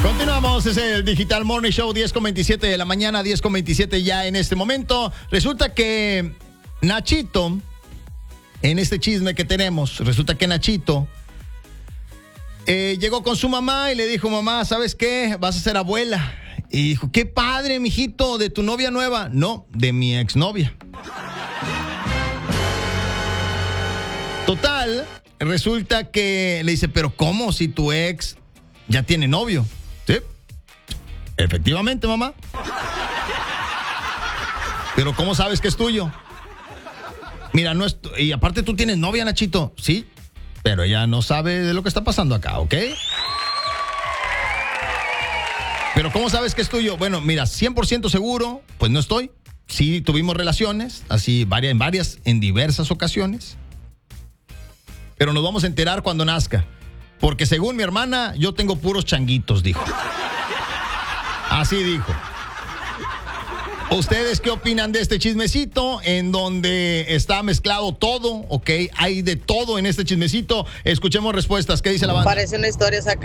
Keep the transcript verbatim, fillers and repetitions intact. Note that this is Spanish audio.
Continuamos, es el Digital Morning Show, diez con veintisiete de la mañana, diez con veintisiete ya en este momento. Resulta que Nachito, en este chisme que tenemos, resulta que Nachito eh, llegó con su mamá y le dijo: mamá, ¿sabes qué? Vas a ser abuela. Y dijo: qué padre, mijito, ¿de tu novia nueva? No, de mi exnovia. Total, resulta que le dice: pero ¿cómo si tu ex ya tiene novio? Sí, efectivamente, mamá. Pero ¿cómo sabes que es tuyo? Mira, no es tu... y aparte tú tienes novia, Nachito. Sí, pero ella no sabe de lo que está pasando acá, ¿ok? Pero ¿cómo sabes que es tuyo? Bueno, mira, cien por ciento seguro, pues no estoy. Sí, tuvimos relaciones, así varias, en varias, en diversas ocasiones. Pero nos vamos a enterar cuando nazca. Porque según mi hermana, yo tengo puros changuitos, dijo. Así dijo. ¿Ustedes qué opinan de este chismecito en donde está mezclado todo? Ok, hay de todo en este chismecito. Escuchemos respuestas. ¿Qué dice la banda? Parece una historia sacada